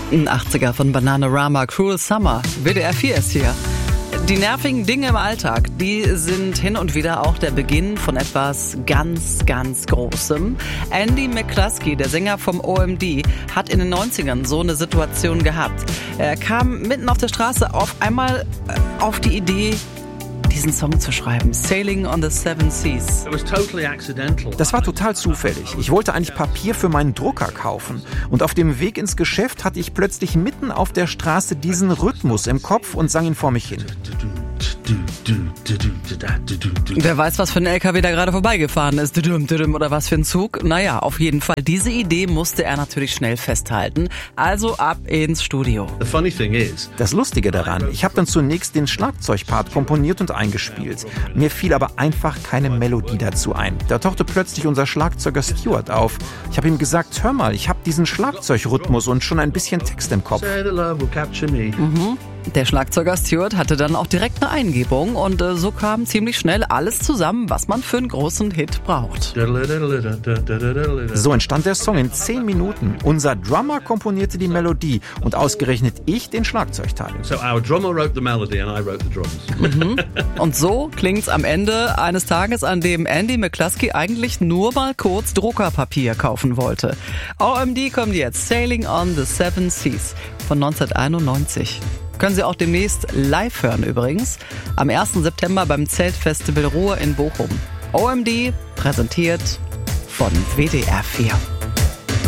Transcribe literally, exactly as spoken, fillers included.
Ein achtziger von Bananarama, Cruel Summer. W D R vier ist hier. Die nervigen Dinge im Alltag, die sind hin und wieder auch der Beginn von etwas ganz, ganz Großem. Andy McCluskey, der Sänger vom O M D, hat in den neunzigern so eine Situation gehabt. Er kam mitten auf der Straße auf einmal auf die Idee, diesen Song zu schreiben, Sailing on the Seven Seas. Das war total zufällig. Ich wollte eigentlich Papier für meinen Drucker kaufen. Und auf dem Weg ins Geschäft hatte ich plötzlich mitten auf der Straße diesen Rhythmus im Kopf und sang ihn vor mich hin. Wer weiß, was für ein L K W da gerade vorbeigefahren ist, oder was für ein Zug. Naja, auf jeden Fall, diese Idee musste er natürlich schnell festhalten. Also ab ins Studio. Das Lustige daran, ich habe dann zunächst den Schlagzeugpart komponiert und eingespielt. Mir fiel aber einfach keine Melodie dazu ein. Da tauchte plötzlich unser Schlagzeuger Stuart auf. Ich habe ihm gesagt, hör mal, ich habe diesen Schlagzeugrhythmus und schon ein bisschen Text im Kopf. Mhm. Der Schlagzeuger Stuart hatte dann auch direkt eine Eingebung und äh, so kam ziemlich schnell alles zusammen, was man für einen großen Hit braucht. So entstand der Song in zehn Minuten. Unser Drummer komponierte die Melodie und ausgerechnet ich den Schlagzeugteil. So our drummer wrote the melody and I wrote the drums. Mhm. Und so klingt's am Ende eines Tages, an dem Andy McCluskey eigentlich nur mal kurz Druckerpapier kaufen wollte. O M D kommt jetzt, Sailing on the Seven Seas von neunzehnhunderteinundneunzig. Können Sie auch demnächst live hören übrigens. Am ersten September beim Zeltfestival Ruhr in Bochum. O M D präsentiert von W D R vier.